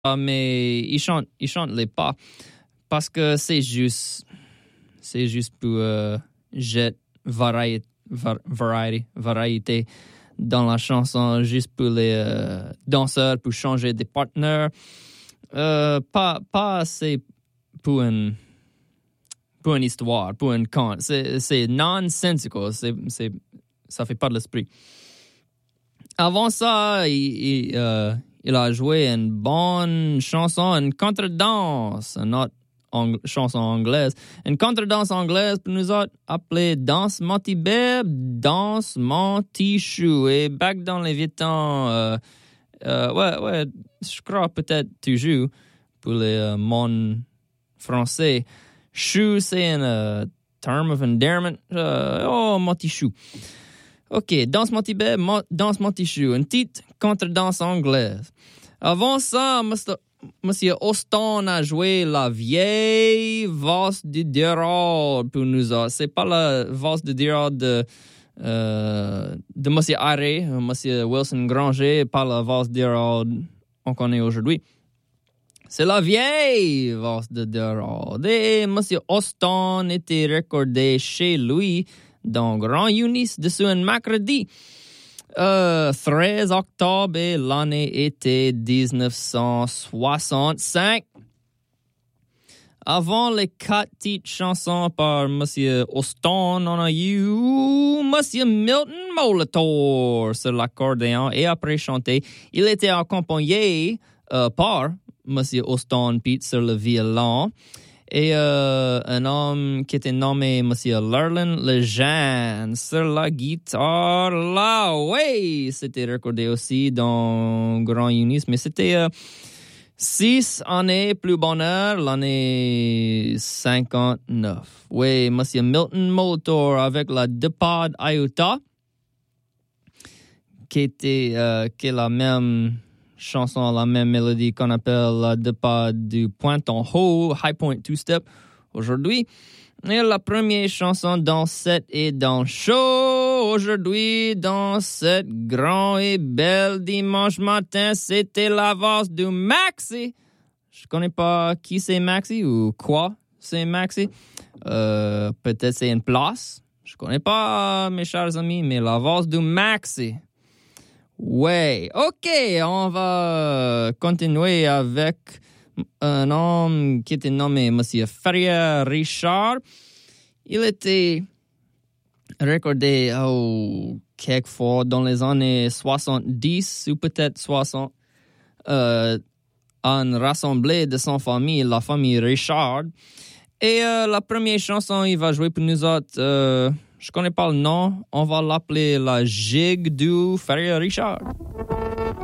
mais il chante les pas parce que c'est juste pour jeter variété dans la chanson, juste pour les danseurs, pour changer des partenaires. Pas assez pour une histoire, pour un conte. C'est nonsensical, ça fait pas de l'esprit. Avant ça, il a joué une bonne chanson, une contredanse, not chanson anglaise. Une contredanse anglaise pour nous autres appelée Danse Monty Beb, Danse Monty Chou. Et back dans les vieux temps, ouais, je crois peut-être toujours pour les mon français. Chou, c'est un term of endearment. Monty Chou. OK, Danse Monty Beb, Danse Monty Chou. Une petite contredanse anglaise. Avant ça, Monsieur Austin a joué la vieille valse du Dérald pour nous autres. C'est pas la valse du Dérald de Monsieur Harry, Monsieur Wilson Granger, pas la valse du Dérald qu'on connaît aujourd'hui. C'est la vieille valse de Dérald. Et Monsieur Austin était recordé chez lui dans Grand Eunice dessus un mercredi. 13 octobre et l'année était 1965. Avant les 4 petites chansons par Monsieur Austin, on a eu Monsieur Milton Molitor sur l'accordéon et après chanter, il était accompagné par Monsieur Austin Pete sur le violon et un homme qui était nommé Monsieur Lerlin Lejeune sur la guitare. Là, oui, c'était recordé aussi dans Grand Eunice, mais c'était 6 années plus bonheur, l'année 59. Oui, Monsieur Milton Molitor avec la Depad Iota, qui est la même chanson, la même mélodie qu'on appelle la Depad du point en haut, High Point Two-Step aujourd'hui. Et la première chanson dans cette et dans show aujourd'hui, dans cette grand et belle dimanche matin, c'était la valse du Maxi. Je connais pas qui c'est Maxi ou quoi c'est Maxi. Peut-être c'est une place. Je connais pas, mes chers amis, mais la valse du Maxi. Ouais, OK, on va continuer avec un homme qui était nommé Monsieur Ferrier Richard. Il était recordé quelquefois dans les années 70 ou peut-être 60 en rassemblé de son famille, la famille Richard. Et la première chanson, il va jouer pour nous autres. Je connais pas le nom. On va l'appeler la gigue du Ferrier Richard.